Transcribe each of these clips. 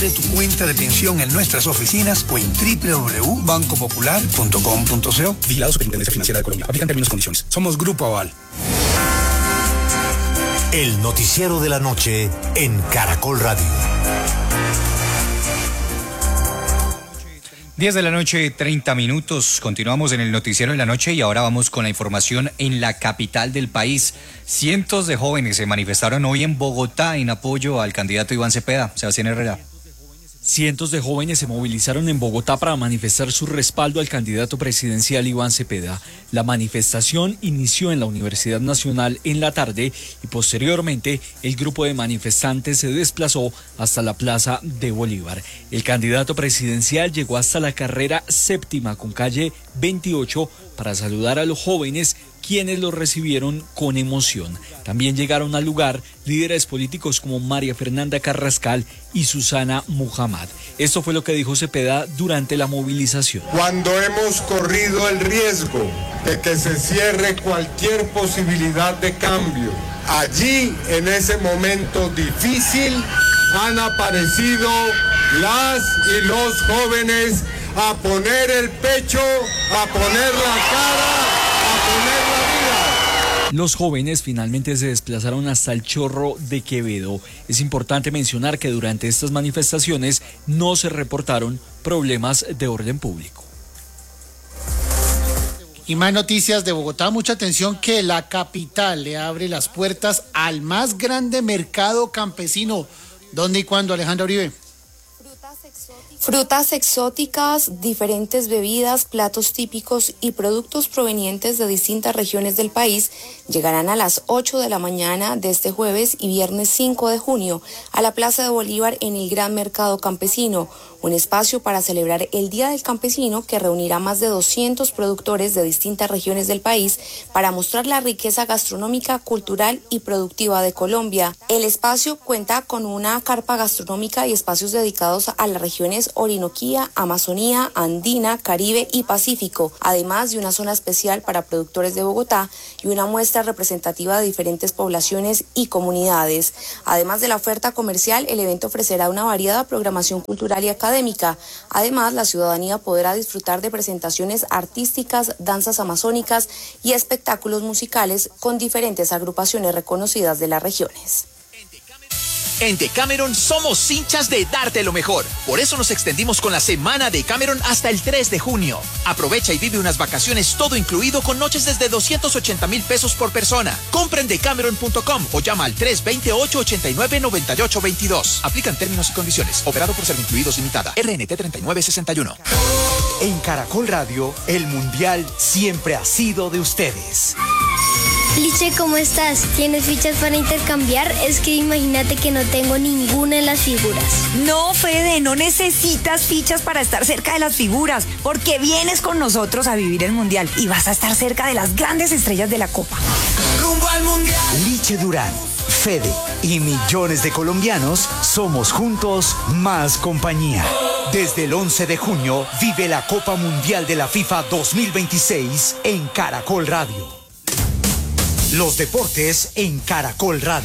De tu cuenta de pensión en nuestras oficinas o en www.bancopopular.com.co. Vigilado Superintendencia Financiera de Colombia. Aplican términos y condiciones. Somos Grupo Aval. El noticiero de la noche en Caracol Radio. 10 de la noche, 30 minutos. Continuamos en el noticiero de la noche y ahora vamos con la información en la capital del país. Cientos de jóvenes se manifestaron hoy en Bogotá en apoyo al candidato Iván Cepeda. Sebastián Herrera. Cientos de jóvenes se movilizaron en Bogotá para manifestar su respaldo al candidato presidencial Iván Cepeda. La manifestación inició en la Universidad Nacional en la tarde y posteriormente el grupo de manifestantes se desplazó hasta la Plaza de Bolívar. El candidato presidencial llegó hasta la carrera séptima con calle 28 para saludar a los jóvenes, quienes lo recibieron con emoción. También llegaron al lugar líderes políticos como María Fernanda Carrascal y Susana Muhammad. Esto fue lo que dijo Cepeda durante la movilización. Cuando hemos corrido el riesgo de que se cierre cualquier posibilidad de cambio, allí, en ese momento difícil, han aparecido las y los jóvenes a poner el pecho, a poner la cara, a poner la vida. Los jóvenes finalmente se desplazaron hasta el Chorro de Quevedo. Es importante mencionar que durante estas manifestaciones no se reportaron problemas de orden público. Y más noticias de Bogotá, mucha atención que la capital le abre las puertas al más grande mercado campesino. ¿Dónde y cuándo, Alejandra Uribe? Frutas exóticas, diferentes bebidas, platos típicos y productos provenientes de distintas regiones del país llegarán a las 8 de la mañana de este jueves y viernes 5 de junio a la Plaza de Bolívar en el Gran Mercado Campesino, un espacio para celebrar el Día del Campesino que reunirá más de 200 productores de distintas regiones del país para mostrar la riqueza gastronómica, cultural y productiva de Colombia. El espacio cuenta con una carpa gastronómica y espacios dedicados a las regiones Orinoquía, Amazonía, Andina, Caribe y Pacífico, además de una zona especial para productores de Bogotá y una muestra representativa de diferentes poblaciones y comunidades. Además de la oferta comercial, el evento ofrecerá una variada programación cultural y académica. Además, la ciudadanía podrá disfrutar de presentaciones artísticas, danzas amazónicas y espectáculos musicales con diferentes agrupaciones reconocidas de las regiones. En Decameron somos hinchas de darte lo mejor. Por eso nos extendimos con la semana Decameron hasta el 3 de junio. Aprovecha y vive unas vacaciones todo incluido con noches desde 280,000 pesos por persona. Compra en decameron.com o llama al 328-89-9822. Aplican términos y condiciones. Operado por Servincluidos Limitada. RNT 3961. En Caracol Radio, el Mundial siempre ha sido de ustedes. Liche, ¿cómo estás? ¿Tienes fichas para intercambiar? Es que imagínate que no tengo ninguna en las figuras. No, Fede, no necesitas fichas para estar cerca de las figuras, porque vienes con nosotros a vivir el Mundial y vas a estar cerca de las grandes estrellas de la Copa. ¡Rumbo al Mundial! Liche Durán, Fede y millones de colombianos somos juntos más compañía. Desde el 11 de junio vive la Copa Mundial de la FIFA 2026 en Caracol Radio. Los deportes en Caracol Radio.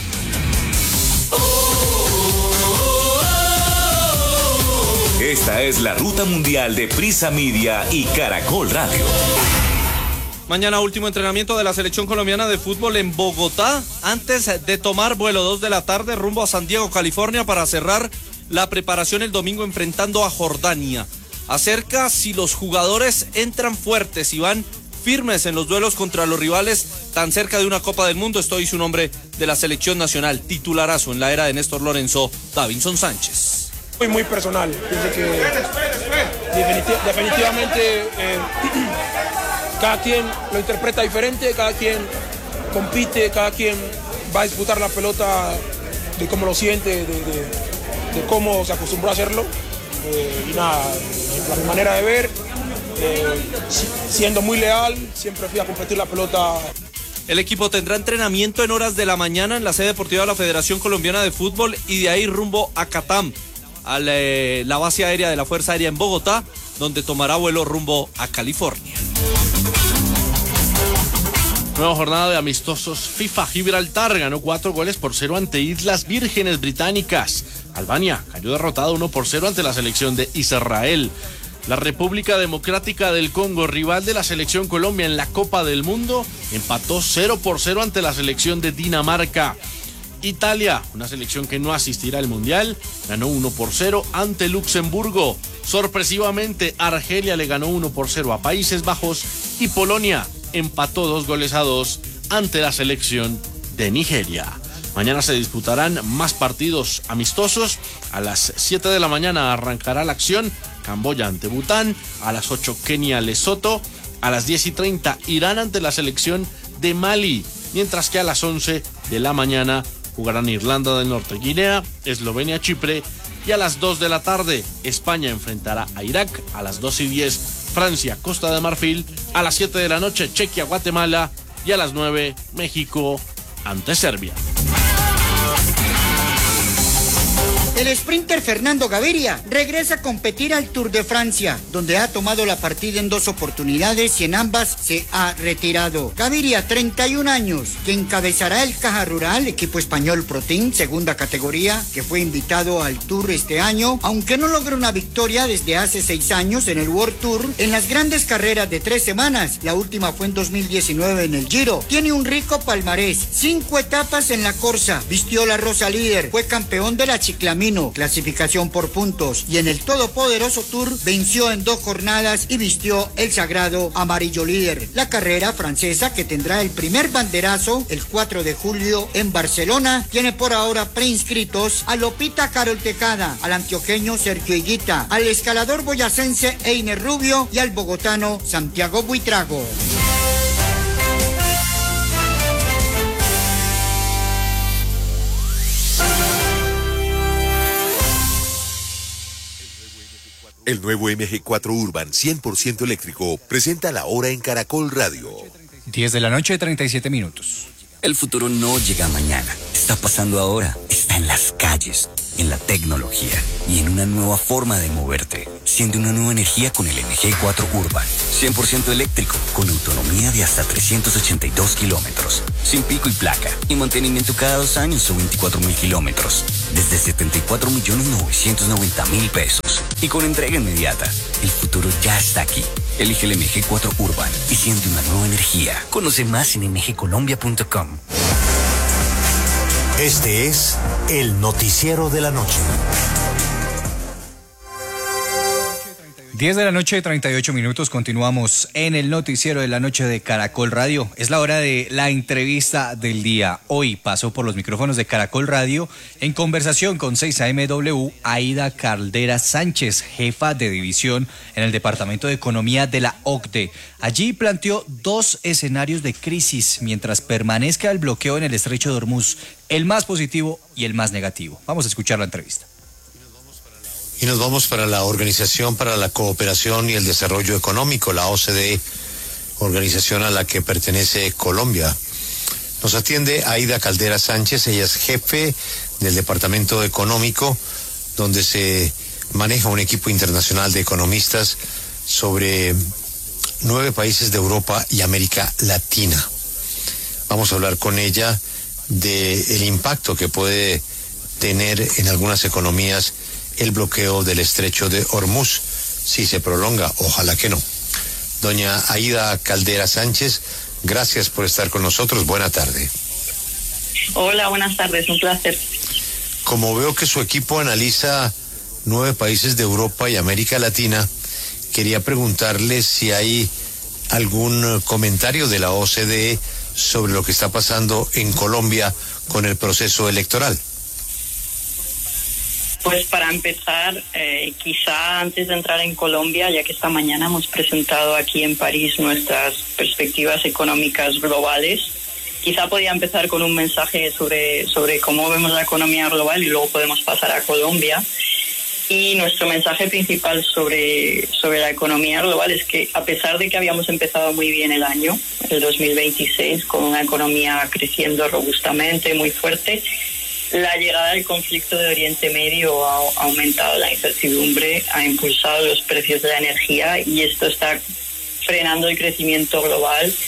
Esta es la ruta mundial de Prisa Media y Caracol Radio. Mañana último entrenamiento de la selección colombiana de fútbol en Bogotá, antes de tomar vuelo 2 de la tarde rumbo a San Diego, California, para cerrar la preparación el domingo enfrentando a Jordania. Acerca si los jugadores entran fuertes y van firmes en los duelos contra los rivales tan cerca de una Copa del Mundo. Esto dice un hombre de la selección nacional, titularazo en la era de Néstor Lorenzo, Davinson Sánchez. Muy personal. Pienso que definitivamente cada quien lo interpreta diferente, cada quien compite, cada quien va a disputar la pelota de cómo lo siente, de cómo se acostumbró a hacerlo. Y nada, mi manera de ver, siendo muy leal, siempre fui a competir la pelota. El equipo tendrá entrenamiento en horas de la mañana en la sede deportiva de la Federación Colombiana de Fútbol y de ahí rumbo a Catam, a la base aérea de la Fuerza Aérea en Bogotá, donde tomará vuelo rumbo a California. Nueva jornada de amistosos FIFA. Gibraltar ganó 4-0 ante Islas Vírgenes Británicas. Albania cayó derrotada 1-0 ante la selección de Israel. La República Democrática del Congo, rival de la selección Colombia en la Copa del Mundo, empató 0-0 ante la selección de Dinamarca. Italia, una selección que no asistirá al Mundial, ganó 1-0 ante Luxemburgo. Sorpresivamente, Argelia le ganó 1-0 a Países Bajos y Polonia empató 2-2 ante la selección de Nigeria. Mañana se disputarán más partidos amistosos. A las 7 de la mañana arrancará la acción. Camboya ante Bután. A las 8 Kenia Lesoto. A las 10:30 Irán ante la selección de Mali. Mientras que a las 11 de la mañana jugarán Irlanda del Norte, Guinea, Eslovenia, Chipre. Y a las 2 de la tarde España enfrentará a Irak. A las 2:10 Francia, Costa de Marfil. A las 7 de la noche Chequia, Guatemala. Y a las 9 México ante Serbia. El sprinter Fernando Gaviria regresa a competir al Tour de Francia, donde ha tomado la partida en 2 oportunidades y en ambas se ha retirado. Gaviria, 31 años, que encabezará el Caja Rural, equipo español Pro Team, segunda categoría, que fue invitado al Tour este año, aunque no logró una victoria desde hace 6 años en el World Tour, en las grandes carreras de 3 semanas. La última fue en 2019 en el Giro. Tiene un rico palmarés, 5 etapas en la Corsa, vistió la rosa líder, fue campeón de la Chiclamino, clasificación por puntos, y en el todopoderoso Tour venció en 2 jornadas y vistió el sagrado amarillo líder. La carrera francesa, que tendrá el primer banderazo el 4 de julio en Barcelona, tiene por ahora preinscritos a Lopita Carol Tejada, al antioqueño Sergio Higuita, al escalador boyacense Einer Rubio y al bogotano Santiago Buitrago. El nuevo MG4 Urban 100% eléctrico presenta la hora en Caracol Radio. 10 de la noche, 37 minutos. El futuro no llega mañana, está pasando ahora, está en las calles, en la tecnología y en una nueva forma de moverte. Siente una nueva energía con el MG4 Urban, 100% eléctrico, con autonomía de hasta 382 kilómetros, sin pico y placa, y mantenimiento cada 2 años o 24.000 kilómetros, desde 74.990.000 pesos, y con entrega inmediata. El futuro ya está aquí. Elige el MG4 Urban y siente una nueva energía. Conoce más en mgcolombia.com. Este es el noticiero de la noche. 10 de la noche, 38 minutos. Continuamos en el noticiero de la noche de Caracol Radio. Es la hora de la entrevista del día. Hoy pasó por los micrófonos de Caracol Radio en conversación con 6AMW Aida Caldera Sánchez, jefa de división en el Departamento de Economía de la OCDE. Allí planteó 2 escenarios de crisis mientras permanezca el bloqueo en el estrecho de Hormuz, el más positivo y el más negativo. Vamos a escuchar la entrevista. Y nos vamos para la Organización para la Cooperación y el Desarrollo Económico, la OCDE, organización a la que pertenece Colombia. Nos atiende Aida Caldera Sánchez, ella es jefe del Departamento Económico, donde se maneja un equipo internacional de economistas sobre 9 países de Europa y América Latina. Vamos a hablar con ella del impacto que puede tener en algunas economías el bloqueo del estrecho de Hormuz, si se prolonga, ojalá que no. Doña Aida Caldera Sánchez, gracias por estar con nosotros, buena tarde. Hola, buenas tardes, un placer. Como veo que su equipo analiza 9 países de Europa y América Latina, quería preguntarle si hay algún comentario de la OCDE sobre lo que está pasando en Colombia con el proceso electoral. Pues para empezar, quizá antes de entrar en Colombia, ya que esta mañana hemos presentado aquí en París nuestras perspectivas económicas globales, quizá podía empezar con un mensaje sobre cómo vemos la economía global y luego podemos pasar a Colombia. Y nuestro mensaje principal sobre la economía global es que, a pesar de que habíamos empezado muy bien el año, el 2026, con una economía creciendo robustamente, muy fuerte, la llegada del conflicto de Oriente Medio ha aumentado la incertidumbre, ha impulsado los precios de la energía y esto está frenando el crecimiento global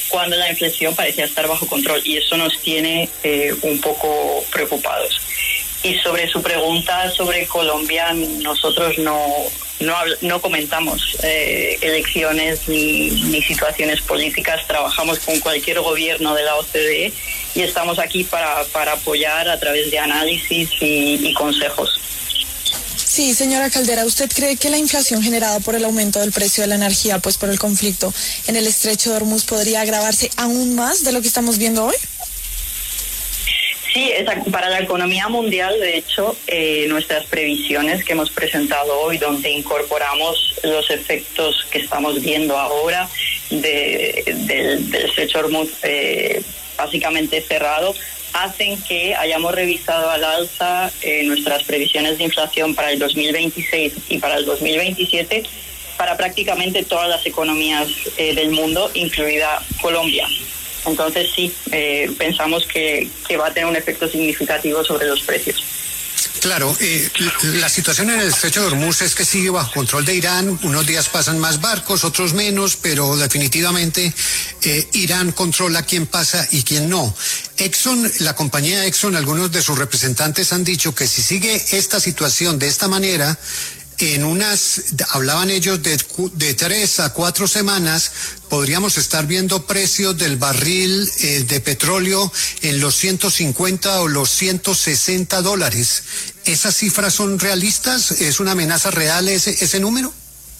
cuando la inflación parecía estar bajo control, y eso nos tiene un poco preocupados. Y sobre su pregunta sobre Colombia, nosotros no comentamos elecciones ni situaciones políticas. Trabajamos con cualquier gobierno de la OCDE y estamos aquí para apoyar a través de análisis y consejos. Sí, señora Caldera, ¿usted cree que la inflación generada por el aumento del precio de la energía, pues por el conflicto en el estrecho de Hormuz, podría agravarse aún más de lo que estamos viendo hoy? Sí, para la economía mundial, de hecho, nuestras previsiones que hemos presentado hoy, donde incorporamos los efectos que estamos viendo ahora del estrecho de Hormuz básicamente cerrado, hacen que hayamos revisado al alza nuestras previsiones de inflación para el 2026 y para el 2027 para prácticamente todas las economías del mundo, incluida Colombia. Entonces sí, pensamos que va a tener un efecto significativo sobre los precios. Claro, la situación en el estrecho de Hormuz es que sigue bajo control de Irán. Unos días pasan más barcos, otros menos, pero definitivamente Irán controla quién pasa y quién no. Exxon, la compañía Exxon, algunos de sus representantes han dicho que si sigue esta situación de esta manera, hablaban ellos de 3 a 4 semanas, podríamos estar viendo precios del barril de petróleo en los 150 o los 160 dólares. ¿Esas cifras son realistas? ¿Es una amenaza real ese número?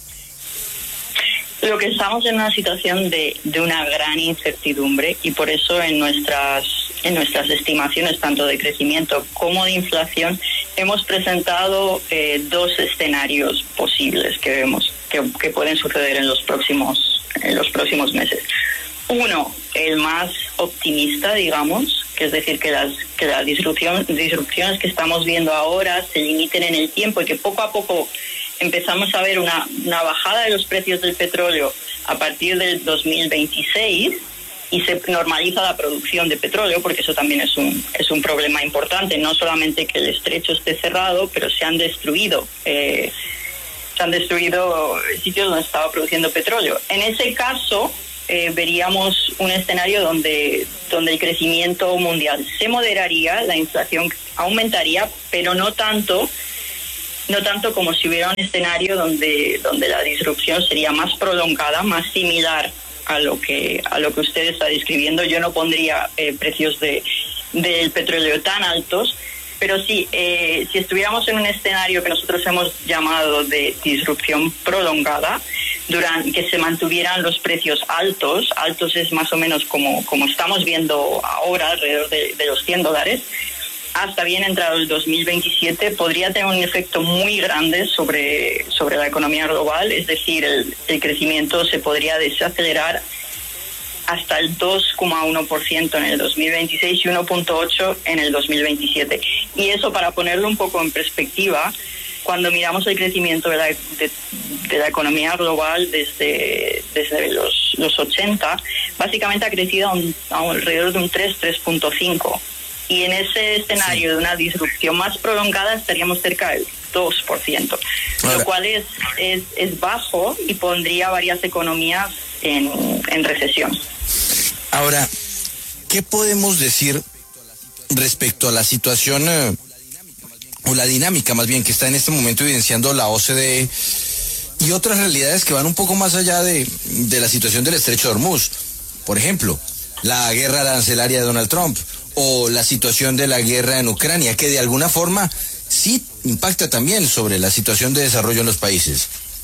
Lo que estamos en una situación de una gran incertidumbre, y por eso en nuestras estimaciones tanto de crecimiento como de inflación hemos presentado 2 escenarios posibles que vemos que pueden suceder en los próximos meses. Uno, el más optimista, digamos, que es decir, que las disrupciones que estamos viendo ahora se limiten en el tiempo y que poco a poco empezamos a ver una bajada de los precios del petróleo a partir del 2026 y se normaliza la producción de petróleo, porque eso también es un problema importante. No solamente que el estrecho esté cerrado, pero se han destruido sitios donde estaba produciendo petróleo. En ese caso, veríamos un escenario donde el crecimiento mundial se moderaría, la inflación aumentaría, pero no tanto como si hubiera un escenario donde la disrupción sería más prolongada, más similar a lo que usted está describiendo. Yo no pondría precios del petróleo tan altos, pero sí, si estuviéramos en un escenario que nosotros hemos llamado de disrupción prolongada, que se mantuvieran los precios altos es más o menos como estamos viendo ahora, alrededor de los $100, hasta bien entrado el 2027, podría tener un efecto muy grande sobre la economía global. Es decir, el crecimiento se podría desacelerar hasta el 2,1% en el 2026 y 1,8% en el 2027. Y eso, para ponerlo un poco en perspectiva, cuando miramos el crecimiento de la economía global desde los 80, básicamente ha crecido alrededor de un 3,5%. Y en ese escenario de una disrupción más prolongada estaríamos cerca del 2%, lo cual es bajo y pondría varias economías en recesión. Ahora, ¿qué podemos decir respecto a la situación o la dinámica más bien que está en este momento evidenciando la OCDE y otras realidades que van un poco más allá de la situación del estrecho de Hormuz? Por ejemplo, la guerra arancelaria de Donald Trump o la situación de la guerra en Ucrania, que de alguna forma sí impacta también sobre la situación de desarrollo en los países.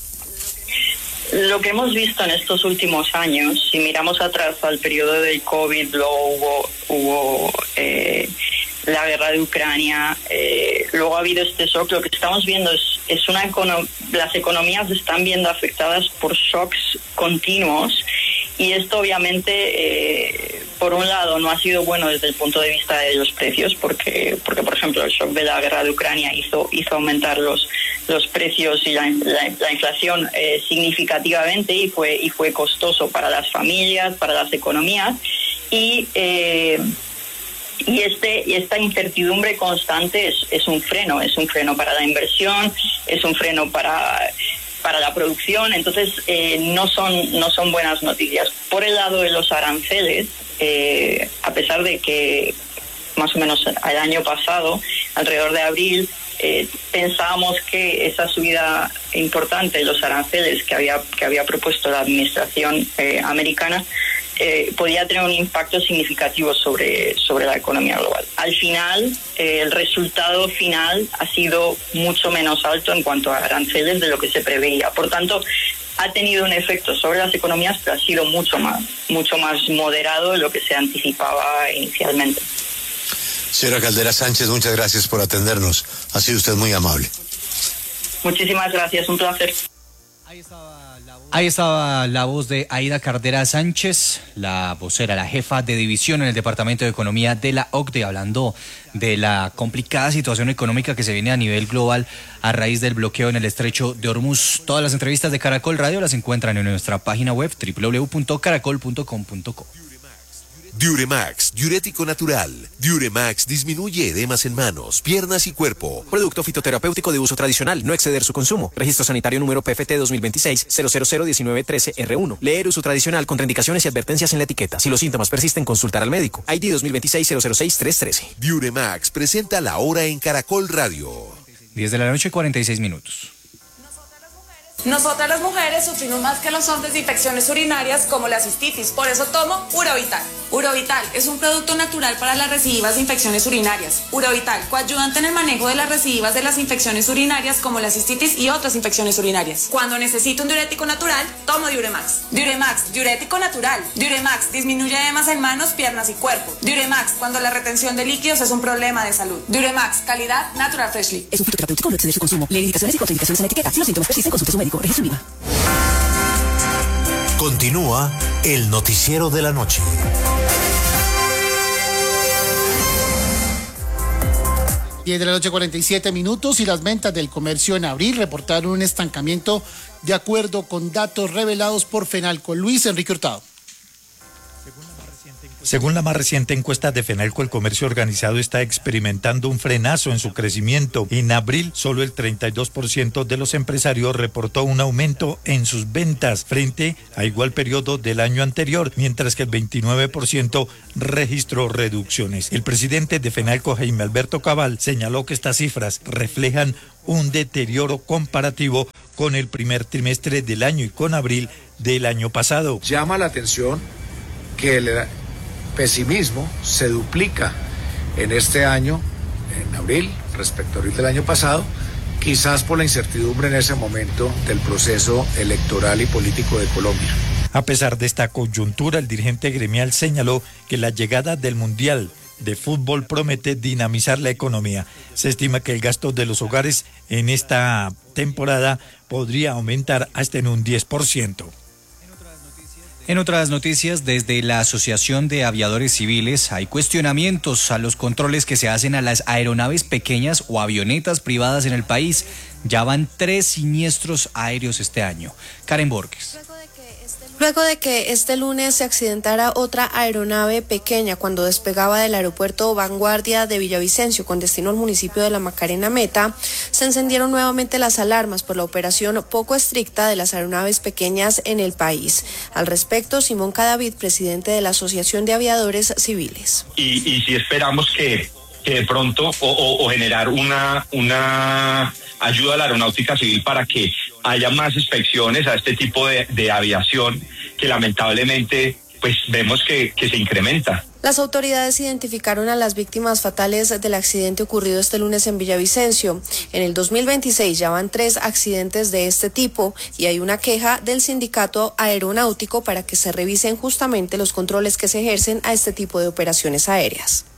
Lo que hemos visto en estos últimos años, si miramos atrás al periodo del COVID, luego hubo la guerra de Ucrania, luego ha habido este shock. Lo que estamos viendo es las economías están viendo afectadas por shocks continuos, y esto obviamente por un lado no ha sido bueno desde el punto de vista de los precios, porque por ejemplo el shock de la guerra de Ucrania hizo aumentar los precios y la inflación significativamente, y fue costoso para las familias, para las economías, y esta incertidumbre constante es un freno para la inversión, es un freno para para la producción, entonces no son buenas noticias. Por el lado de los aranceles, a pesar de que más o menos el año pasado, alrededor de abril, pensábamos que esa subida importante de los aranceles que había propuesto la administración americana podía tener un impacto significativo sobre la economía global. Al final, el resultado final ha sido mucho menos alto en cuanto a aranceles de lo que se preveía. Por tanto, ha tenido un efecto sobre las economías, pero ha sido mucho más moderado de lo que se anticipaba inicialmente. Señora Caldera Sánchez, muchas gracias por atendernos. Ha sido usted muy amable. Muchísimas gracias, un placer. Ahí estaba la voz de Aida Caldera Sánchez, la vocera, la jefa de división en el Departamento de Economía de la OCDE, hablando de la complicada situación económica que se viene a nivel global a raíz del bloqueo en el estrecho de Hormuz. Todas las entrevistas de Caracol Radio las encuentran en nuestra página web www.caracol.com.co. Diuremax, diurético natural. Diuremax disminuye edemas en manos, piernas y cuerpo. Producto fitoterapéutico de uso tradicional, no exceder su consumo. Registro sanitario número PFT 2026-0001913-R1. Leer uso tradicional, contraindicaciones y advertencias en la etiqueta. Si los síntomas persisten, consultar al médico. ID 2026-006-313. Diuremax presenta La Hora en Caracol Radio. 10 de la noche, 46 minutos. Nosotras las mujeres sufrimos más que los hombres de infecciones urinarias como la cistitis, por eso tomo Urovital. Urovital es un producto natural para las recidivas de infecciones urinarias. Urovital, coayudante en el manejo de las recidivas de las infecciones urinarias como la cistitis y otras infecciones urinarias. Cuando necesito un diurético natural, tomo Diuremax. Diuremax, diurético natural. Diuremax disminuye edemas en manos, piernas y cuerpo. Diuremax, cuando la retención de líquidos es un problema de salud. Diuremax, calidad Natural Freshly. Es un fitoterapéutico, no exceder su consumo. Leer indicaciones y contraindicaciones en la etiqueta. Si los síntomas persisten, consulte a su médico. Registro IVA. Continúa el noticiero de la noche. Diez de la noche, 47 minutos, y las ventas del comercio en abril reportaron un estancamiento de acuerdo con datos revelados por Fenalco. Luis Enrique Hurtado. Según la más reciente encuesta de Fenalco, el comercio organizado está experimentando un frenazo en su crecimiento. En abril, solo el 32% de los empresarios reportó un aumento en sus ventas frente a igual periodo del año anterior, mientras que el 29% registró reducciones. El presidente de Fenalco, Jaime Alberto Cabal, señaló que estas cifras reflejan un deterioro comparativo con el primer trimestre del año y con abril del año pasado. Llama la atención que el pesimismo se duplica en este año, en abril, respecto a abril del año pasado, quizás por la incertidumbre en ese momento del proceso electoral y político de Colombia. A pesar de esta coyuntura, el dirigente gremial señaló que la llegada del Mundial de Fútbol promete dinamizar la economía. Se estima que el gasto de los hogares en esta temporada podría aumentar hasta en un 10%. En otras noticias, desde la Asociación de Aviadores Civiles hay cuestionamientos a los controles que se hacen a las aeronaves pequeñas o avionetas privadas en el país. Ya van 3 siniestros aéreos este año. Karen Borges. Luego de que este lunes se accidentara otra aeronave pequeña cuando despegaba del aeropuerto Vanguardia de Villavicencio con destino al municipio de La Macarena Meta, se encendieron nuevamente las alarmas por la operación poco estricta de las aeronaves pequeñas en el país. Al respecto, Simón Cadavid, presidente de la Asociación de Aviadores Civiles. Y si esperamos que de pronto o generar una ayuda a la aeronáutica civil para que haya más inspecciones a este tipo de aviación que lamentablemente pues vemos que se incrementa. Las autoridades identificaron a las víctimas fatales del accidente ocurrido este lunes en Villavicencio. En el 2026 ya van 3 accidentes de este tipo y hay una queja del sindicato aeronáutico para que se revisen justamente los controles que se ejercen a este tipo de operaciones aéreas.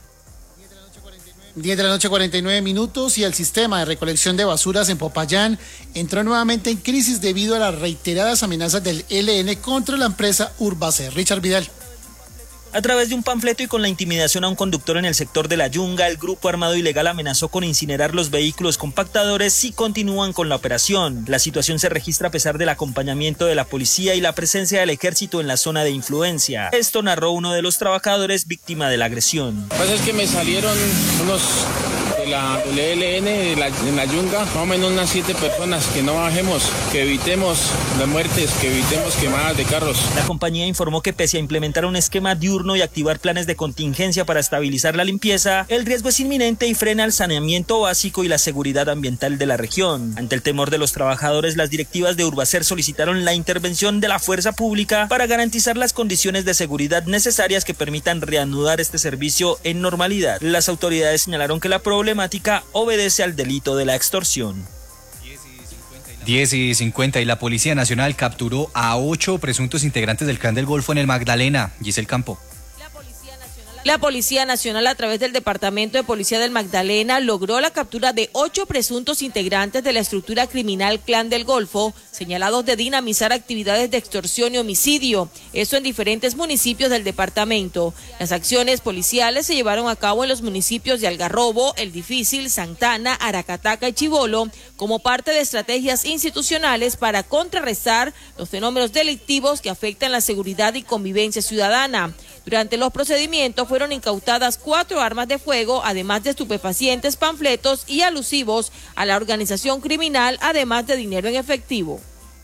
10 de la noche, 49 minutos, y el sistema de recolección de basuras en Popayán entró nuevamente en crisis debido a las reiteradas amenazas del ELN contra la empresa Urbacer. Richard Vidal. A través de un panfleto y con la intimidación a un conductor en el sector de La Yunga, el grupo armado ilegal amenazó con incinerar los vehículos compactadores si continúan con la operación. La situación se registra a pesar del acompañamiento de la policía y la presencia del ejército en la zona de influencia. Esto narró uno de los trabajadores víctima de la agresión. Pues es que me salieron unos del ELN en la Yunga, más o menos unas 7 personas, que no bajemos, que evitemos las muertes, que evitemos quemadas de carros. La compañía informó que pese a implementar un esquema diurno y activar planes de contingencia para estabilizar la limpieza, el riesgo es inminente y frena el saneamiento básico y la seguridad ambiental de la región. Ante el temor de los trabajadores, las directivas de Urbacer solicitaron la intervención de la fuerza pública para garantizar las condiciones de seguridad necesarias que permitan reanudar este servicio en normalidad. Las autoridades señalaron que la problemática obedece al delito de la extorsión. 10:50 y la Policía Nacional capturó a 8 presuntos integrantes del Clan del Golfo en el Magdalena. Giselle Campo. La Policía Nacional, a través del Departamento de Policía del Magdalena, logró la captura de 8 presuntos integrantes de la estructura criminal Clan del Golfo, señalados de dinamizar actividades de extorsión y homicidio, eso en diferentes municipios del departamento. Las acciones policiales se llevaron a cabo en los municipios de Algarrobo, El Difícil, Santana, Aracataca y Chibolo, como parte de estrategias institucionales para contrarrestar los fenómenos delictivos que afectan la seguridad y convivencia ciudadana. Durante los procedimientos fueron incautadas 4 armas de fuego, además de estupefacientes, panfletos y alusivos a la organización criminal, además de dinero en efectivo.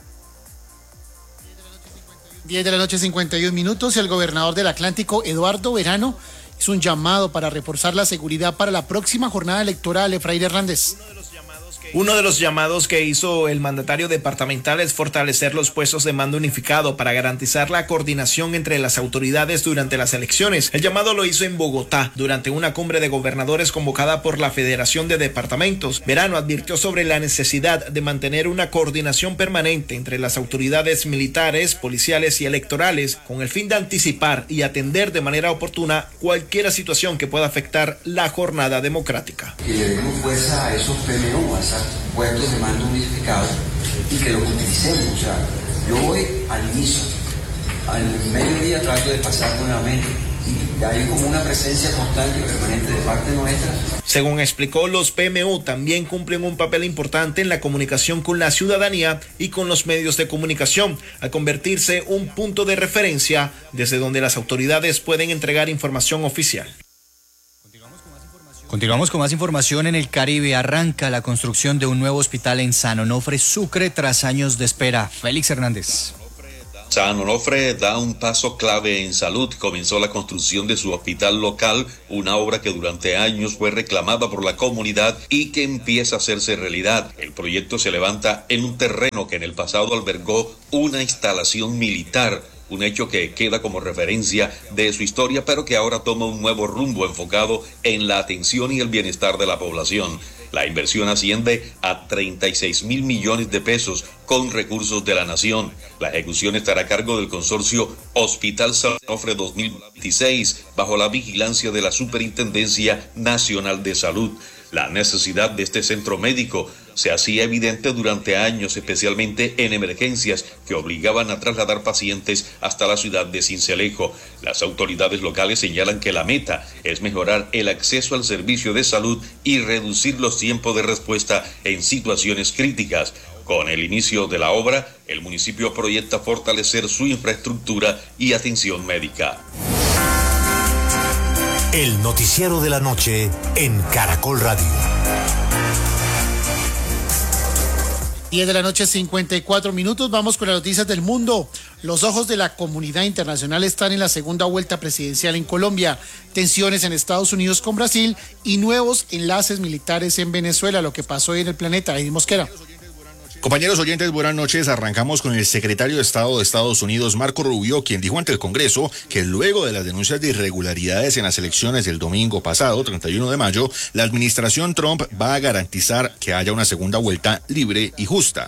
10 de la noche, 51 minutos, y el gobernador del Atlántico, Eduardo Verano, hizo un llamado para reforzar la seguridad para la próxima jornada electoral. Efraín Hernández. Uno de los llamados que hizo el mandatario departamental es fortalecer los puestos de mando unificado para garantizar la coordinación entre las autoridades durante las elecciones. El llamado lo hizo en Bogotá durante una cumbre de gobernadores convocada por la Federación de Departamentos. Verano advirtió sobre la necesidad de mantener una coordinación permanente entre las autoridades militares, policiales y electorales con el fin de anticipar y atender de manera oportuna cualquier situación que pueda afectar la jornada democrática. Que le demos fuerza a esos PMU, a esos puestos de mando unificados, y que los utilicemos. O sea, yo voy al inicio, al mediodía trato de pasar nuevamente, y hay como una presencia constante y permanente de parte nuestra. Según explicó, los PMU también cumplen un papel importante en la comunicación con la ciudadanía y con los medios de comunicación, al convertirse un punto de referencia desde donde las autoridades pueden entregar información oficial. Continuamos con más información. En el Caribe arranca la construcción de un nuevo hospital en San Onofre, Sucre, tras años de espera. Félix Hernández. San Onofre da un paso clave en salud. Comenzó la construcción de su hospital local, una obra que durante años fue reclamada por la comunidad y que empieza a hacerse realidad. El proyecto se levanta en un terreno que en el pasado albergó una instalación militar, un hecho que queda como referencia de su historia, pero que ahora toma un nuevo rumbo enfocado en la atención y el bienestar de la población. La inversión asciende a 36.000 millones de pesos con recursos de la nación. La ejecución estará a cargo del consorcio Hospital San Onofre 2026, bajo la vigilancia de la Superintendencia Nacional de Salud. La necesidad de este centro médico se hacía evidente durante años, especialmente en emergencias que obligaban a trasladar pacientes hasta la ciudad de Sincelejo. Las autoridades locales señalan que la meta es mejorar el acceso al servicio de salud y reducir los tiempos de respuesta en situaciones críticas. Con el inicio de la obra, el municipio proyecta fortalecer su infraestructura y atención médica. El noticiero de la noche en Caracol Radio. 10 de la noche, 54 minutos. Vamos con las noticias del mundo. Los ojos de la comunidad internacional están en la segunda vuelta presidencial en Colombia, tensiones en Estados Unidos con Brasil y nuevos enlaces militares en Venezuela. Lo que pasó hoy en el planeta. Edith Mosquera. Compañeros oyentes, buenas noches. Arrancamos con el secretario de Estado de Estados Unidos, Marco Rubio, quien dijo ante el Congreso que luego de las denuncias de irregularidades en las elecciones del domingo pasado, 31 de mayo, la administración Trump va a garantizar que haya una segunda vuelta libre y justa.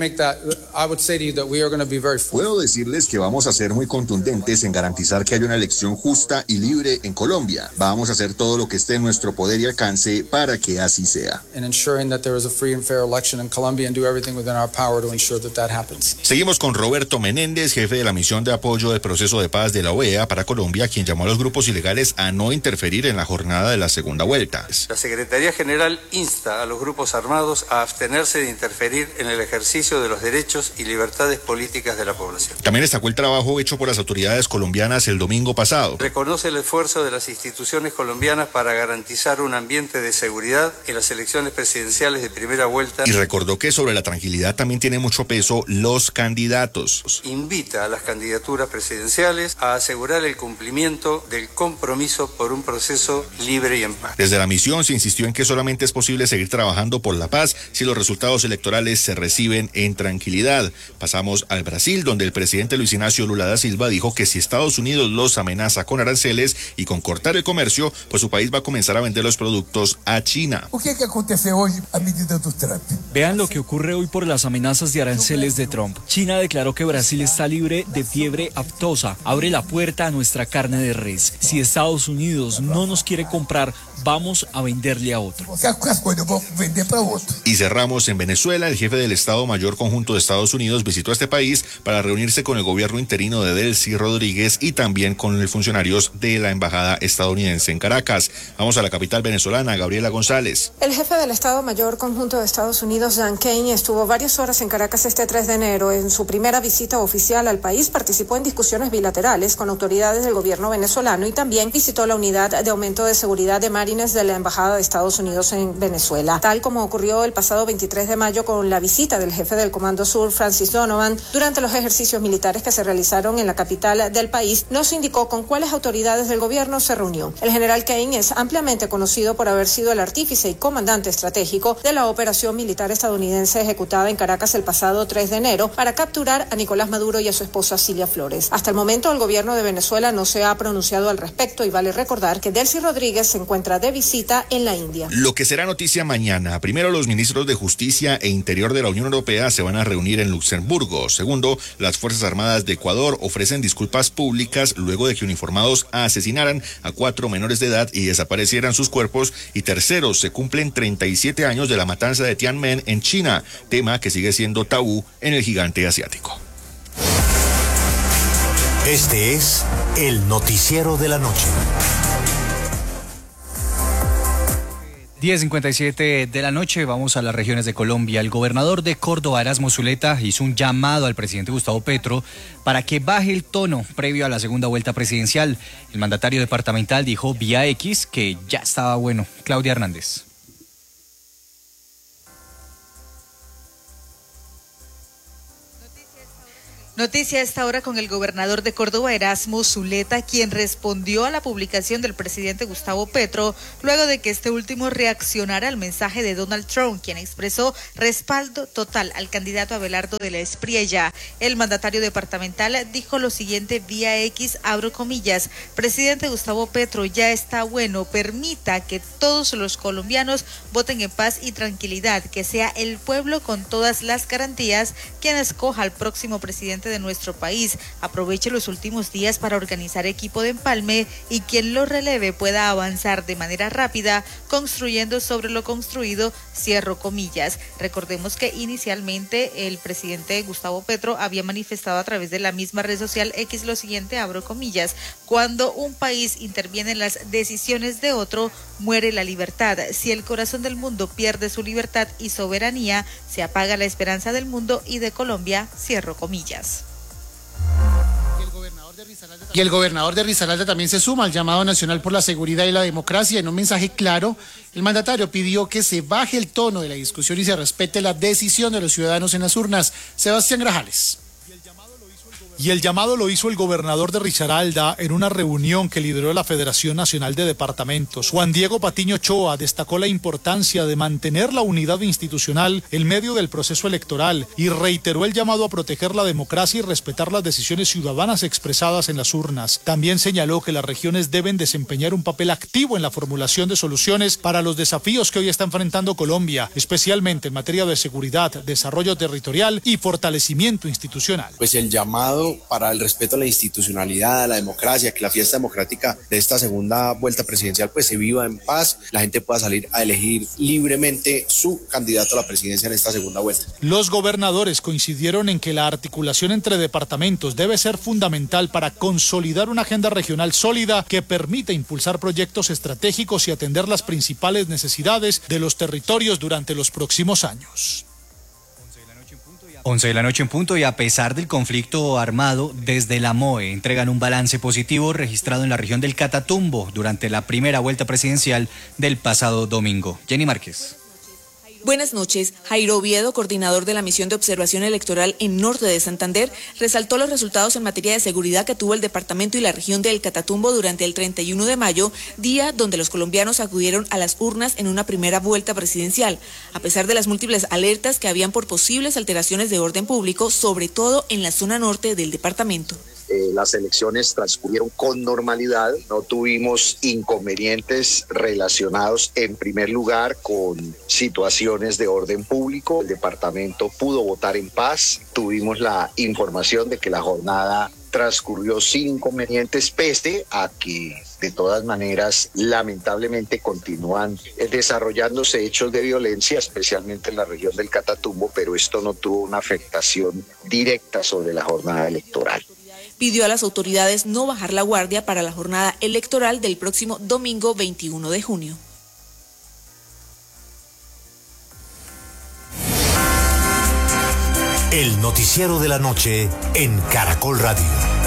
Puedo decirles que vamos a ser muy contundentes en garantizar que haya una elección justa y libre en Colombia. Vamos a hacer todo lo que esté en nuestro poder y alcance para que así sea. within our power to ensure that happens. Seguimos con Roberto Menéndez, jefe de la misión de apoyo del proceso de paz de la OEA para Colombia, quien llamó a los grupos ilegales a no interferir en la jornada de la segunda vuelta. La Secretaría General insta a los grupos armados a abstenerse de interferir en el ejercicio de los derechos y libertades políticas de la población. También destacó el trabajo hecho por las autoridades colombianas el domingo pasado. Reconoce el esfuerzo de las instituciones colombianas para garantizar un ambiente de seguridad en las elecciones presidenciales de primera vuelta. Y recordó que sobre la tranquilidad también tiene mucho peso los candidatos. Invita a las candidaturas presidenciales a asegurar el cumplimiento del compromiso por un proceso libre y en paz. Desde la misión se insistió en que solamente es posible seguir trabajando por la paz si los resultados electorales se reciben en tranquilidad. Pasamos al Brasil, donde el presidente Luis Ignacio Lula da Silva dijo que si Estados Unidos los amenaza con aranceles y con cortar el comercio, pues su país va a comenzar a vender los productos a China. ¿Qué acontece hoy a medida de Trump? Vean lo que ocurre hoy por las amenazas de aranceles de Trump. China declaró que Brasil está libre de fiebre aftosa. Abre la puerta a nuestra carne de res. Si Estados Unidos no nos quiere comprar, vamos a venderle a otro. Y cerramos en Venezuela. El jefe del Estado Mayor Conjunto de Estados Unidos visitó este país para reunirse con el gobierno interino de Delcy Rodríguez y también con los funcionarios de la embajada estadounidense en Caracas. Vamos a la capital venezolana, Gabriela González. El jefe del Estado Mayor Conjunto de Estados Unidos, John Kane, estuvo varias horas en Caracas este 3 de enero. En su primera visita oficial al país participó en discusiones bilaterales con autoridades del gobierno venezolano y también visitó la unidad de aumento de seguridad de Marines de la Embajada de Estados Unidos en Venezuela. Tal como ocurrió el pasado 23 de mayo con la visita del jefe del Comando Sur, Francis Donovan, durante los ejercicios militares que se realizaron en la capital del país, no se indicó con cuáles autoridades del gobierno se reunió. El general Kane es ampliamente conocido por haber sido el artífice y comandante estratégico de la operación militar estadounidense ejecutada en Caracas el pasado 3 de enero para capturar a Nicolás Maduro y a su esposa Cilia Flores. Hasta el momento el gobierno de Venezuela no se ha pronunciado al respecto y vale recordar que Delcy Rodríguez se encuentra de visita en la India. Lo que será noticia mañana. Primero, los ministros de Justicia e Interior de la Unión Europea se van a reunir en Luxemburgo. Segundo, las Fuerzas Armadas de Ecuador ofrecen disculpas públicas luego de que uniformados asesinaran a 4 menores de edad y desaparecieran sus cuerpos. Y tercero, se cumplen 37 años de la matanza de Tiananmen en China, tema que sigue siendo tabú en el gigante asiático. Este es el noticiero de la noche. 10:57 de la noche, vamos a las regiones de Colombia. El gobernador de Córdoba, Erasmo Zuleta, hizo un llamado al presidente Gustavo Petro para que baje el tono previo a la segunda vuelta presidencial. El mandatario departamental dijo vía X que ya estaba bueno. Claudia Hernández. Noticia a esta hora con el gobernador de Córdoba, Erasmo Zuleta, quien respondió a la publicación del presidente Gustavo Petro luego de que este último reaccionara al mensaje de Donald Trump, quien expresó respaldo total al candidato Abelardo de la Espriella. El mandatario departamental dijo lo siguiente vía X, abro comillas: presidente Gustavo Petro, ya está bueno, permita que todos los colombianos voten en paz y tranquilidad, que sea el pueblo con todas las garantías quien escoja al próximo presidente de nuestro país. Aproveche los últimos días para organizar equipo de empalme y quien lo releve pueda avanzar de manera rápida, construyendo sobre lo construido, cierro comillas. Recordemos que inicialmente el presidente Gustavo Petro había manifestado a través de la misma red social X lo siguiente, abro comillas: cuando un país interviene en las decisiones de otro, muere la libertad. Si el corazón del mundo pierde su libertad y soberanía, se apaga la esperanza del mundo y de Colombia, cierro comillas. Y el gobernador de Risaralda también se suma al llamado nacional por la seguridad y la democracia. En un mensaje claro, el mandatario pidió que se baje el tono de la discusión y se respete la decisión de los ciudadanos en las urnas. Sebastián Grajales. Y el llamado lo hizo el gobernador de Risaralda en una reunión que lideró la Federación Nacional de Departamentos. Juan Diego Patiño Ochoa destacó la importancia de mantener la unidad institucional en medio del proceso electoral y reiteró el llamado a proteger la democracia y respetar las decisiones ciudadanas expresadas en las urnas. También señaló que las regiones deben desempeñar un papel activo en la formulación de soluciones para los desafíos que hoy está enfrentando Colombia, especialmente en materia de seguridad, desarrollo territorial y fortalecimiento institucional. Pues el llamado llamado para el respeto a la institucionalidad, a la democracia, que la fiesta democrática de esta segunda vuelta presidencial pues se viva en paz, la gente pueda salir a elegir libremente su candidato a la presidencia en esta segunda vuelta. Los gobernadores coincidieron en que la articulación entre departamentos debe ser fundamental para consolidar una agenda regional sólida que permita impulsar proyectos estratégicos y atender las principales necesidades de los territorios durante los próximos años. 11 de la noche en punto, y a pesar del conflicto armado, desde la MOE entregan un balance positivo registrado en la región del Catatumbo durante la primera vuelta presidencial del pasado domingo. Jenny Márquez. Buenas noches. Jairo Oviedo, coordinador de la misión de observación electoral en Norte de Santander, resaltó los resultados en materia de seguridad que tuvo el departamento y la región del Catatumbo durante el 31 de mayo, día donde los colombianos acudieron a las urnas en una primera vuelta presidencial, a pesar de las múltiples alertas que habían por posibles alteraciones de orden público, sobre todo en la zona norte del departamento. Las elecciones transcurrieron con normalidad, no tuvimos inconvenientes relacionados en primer lugar con situaciones de orden público. El departamento pudo votar en paz, tuvimos la información de que la jornada transcurrió sin inconvenientes, pese a que de todas maneras lamentablemente continúan desarrollándose hechos de violencia, especialmente en la región del Catatumbo, pero esto no tuvo una afectación directa sobre la jornada electoral. Pidió a las autoridades no bajar la guardia para la jornada electoral del próximo domingo 21 de junio. El noticiero de la noche en Caracol Radio.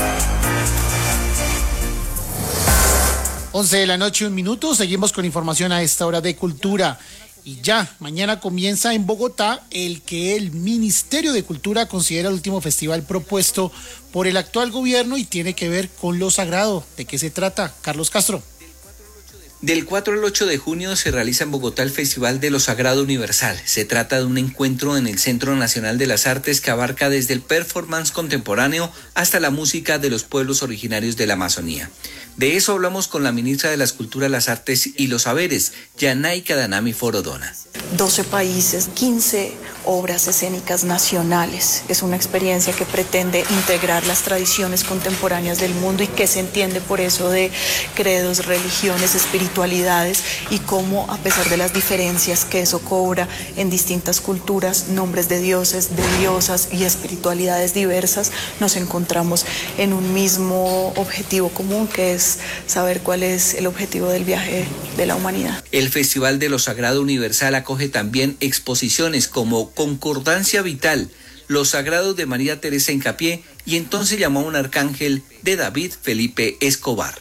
11 de la noche, 1 minuto. Seguimos con información a esta hora de cultura. Y ya, mañana comienza en Bogotá el que el Ministerio de Cultura considera el último festival propuesto por el actual gobierno y tiene que ver con lo sagrado. ¿De qué se trata? Carlos Castro. Del 4 al 8 de junio se realiza en Bogotá el Festival de lo Sagrado Universal. Se trata de un encuentro en el Centro Nacional de las Artes que abarca desde el performance contemporáneo hasta la música de los pueblos originarios de la Amazonía. De eso hablamos con la ministra de las Culturas, las Artes y los Saberes, Yanaika Danami Forodona. 12 países, 15 obras escénicas nacionales. Es una experiencia que pretende integrar las tradiciones contemporáneas del mundo y que se entiende por eso de credos, religiones, espiritualidades, y cómo a pesar de las diferencias que eso cobra en distintas culturas, nombres de dioses, de diosas y espiritualidades diversas, nos encontramos en un mismo objetivo común, que es saber cuál es el objetivo del viaje de la humanidad. El Festival de lo Sagrado Universal acoge también exposiciones como Concordancia Vital, Los Sagrados de María Teresa Hincapié y Entonces llamó a un arcángel de David Felipe Escobar.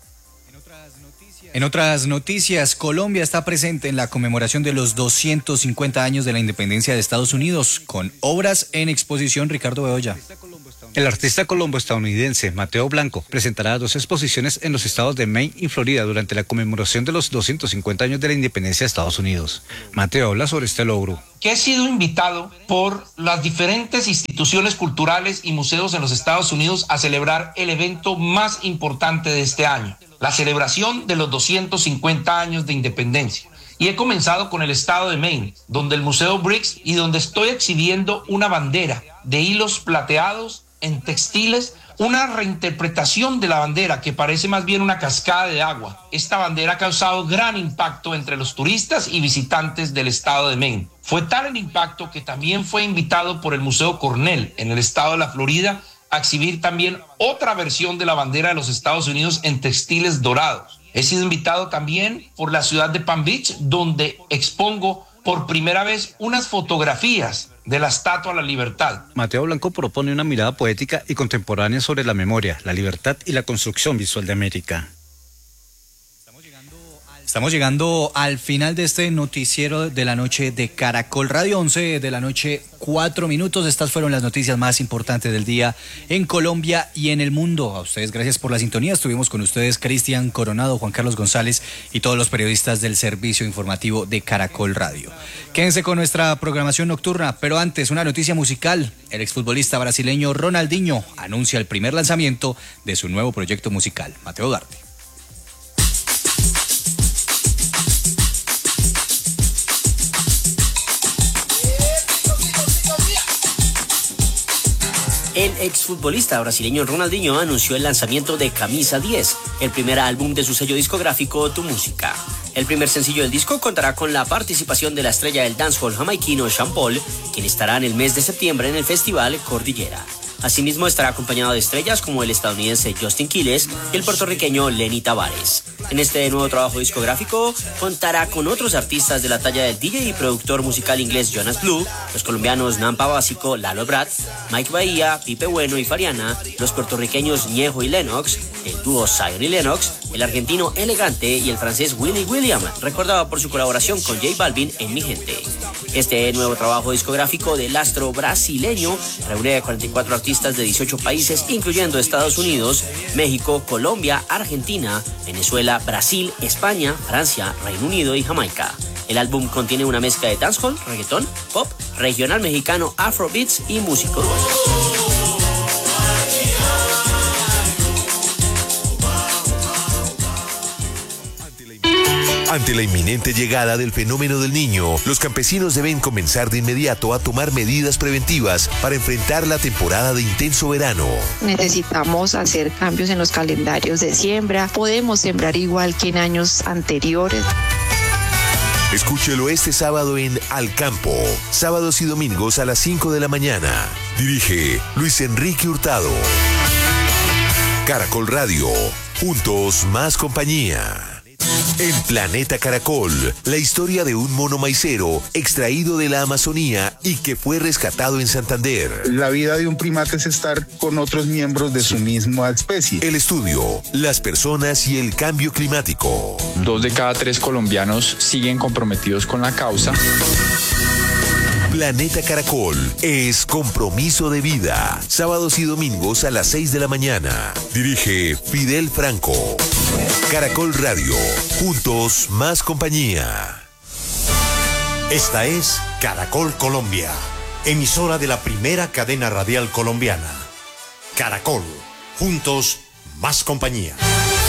En otras noticias, Colombia está presente en la conmemoración de los 250 años de la independencia de Estados Unidos, con obras en exposición. Ricardo Bedoya. El artista colombo-estadounidense Mateo Blanco presentará 2 exposiciones en los estados de Maine y Florida durante la conmemoración de los 250 años de la independencia de Estados Unidos. Mateo habla sobre este logro. Que he sido invitado por las diferentes instituciones culturales y museos en los Estados Unidos a celebrar el evento más importante de este año, la celebración de los 250 años de independencia. Y he comenzado con el estado de Maine, donde el Museo Briggs y donde estoy exhibiendo una bandera de hilos plateados en textiles, una reinterpretación de la bandera que parece más bien una cascada de agua. Esta bandera ha causado gran impacto entre los turistas y visitantes del estado de Maine. Fue tal el impacto que también fue invitado por el Museo Cornell en el estado de la Florida a exhibir también otra versión de la bandera de los Estados Unidos en textiles dorados. He sido invitado también por la ciudad de Palm Beach, donde expongo por primera vez unas fotografías de la Estatua a la Libertad. Mateo Blanco propone una mirada poética y contemporánea sobre la memoria, la libertad y la construcción visual de América. Estamos llegando al final de este noticiero de la noche de Caracol Radio. 11 de la noche, 4 minutos. Estas fueron las noticias más importantes del día en Colombia y en el mundo. A ustedes, gracias por la sintonía. Estuvimos con ustedes Cristian Coronado, Juan Carlos González y todos los periodistas del servicio informativo de Caracol Radio. Quédense con nuestra programación nocturna, pero antes una noticia musical. El exfutbolista brasileño Ronaldinho anuncia el primer lanzamiento de su nuevo proyecto musical. Mateo Duarte. El exfutbolista brasileño Ronaldinho anunció el lanzamiento de Camisa 10, el primer álbum de su sello discográfico Tu Música. El primer sencillo del disco contará con la participación de la estrella del dancehall jamaiquino Sean Paul, quien estará en el mes de septiembre en el festival Cordillera. Asimismo estará acompañado de estrellas como el estadounidense Justin Quiles y el puertorriqueño Lenny Tavares. En este nuevo trabajo discográfico contará con otros artistas de la talla del DJ y productor musical inglés Jonas Blue, los colombianos Nampa Básico, Lalo Brad, Mike Bahía, Pipe Bueno y Fariana, los puertorriqueños Ñejo y Lennox, el dúo Zion y Lennox, el argentino Elegante y el francés Willy William, recordado por su colaboración con J Balvin en Mi Gente. Este nuevo trabajo discográfico del astro brasileño reúne a 44 artistas de 18 países, incluyendo Estados Unidos, México, Colombia, Argentina, Venezuela, Brasil, España, Francia, Reino Unido y Jamaica. El álbum contiene una mezcla de dancehall, reggaetón, pop, regional mexicano, afrobeats y música urbana. Ante la inminente llegada del fenómeno del Niño, los campesinos deben comenzar de inmediato a tomar medidas preventivas para enfrentar la temporada de intenso verano. Necesitamos hacer cambios en los calendarios de siembra. Podemos sembrar igual que en años anteriores. Escúchelo este sábado en Al Campo, sábados y domingos a las 5 de la mañana. Dirige Luis Enrique Hurtado. Caracol Radio, juntos más compañía. En Planeta Caracol, la historia de un mono maicero extraído de la Amazonía y que fue rescatado en Santander. La vida de un primate es estar con otros miembros de su misma especie. El estudio, las personas y el cambio climático. 2 de cada 3 colombianos siguen comprometidos con la causa. Planeta Caracol es compromiso de vida. Sábados y domingos a las 6 de la mañana. Dirige Fidel Franco. Caracol Radio. Juntos más compañía. Esta es Caracol Colombia, emisora de la primera cadena radial colombiana. Caracol. Juntos más compañía.